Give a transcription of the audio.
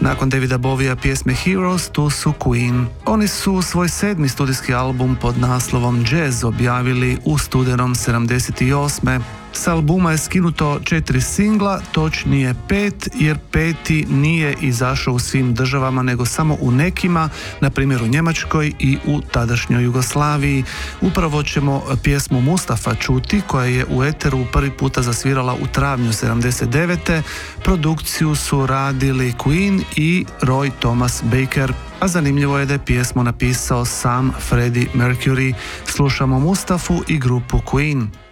Nakon Davida Bowija pjesme Heroes, tu su Queen. Oni su svoj 7. studijski album pod naslovom Jazz objavili u studenom 78. S albuma je skinuto 4 singla, točnije 5, jer 5. nije izašao u svim državama, nego samo u nekima, na primjer u Njemačkoj i u tadašnjoj Jugoslaviji. Upravo ćemo pjesmu Mustafa čuti, koja je u eteru prvi puta zasvirala u travnju 79. Produkciju su radili Queen i Roy Thomas Baker. A zanimljivo je da je pjesmu napisao sam Freddie Mercury. Slušamo Mustafu i grupu Queen.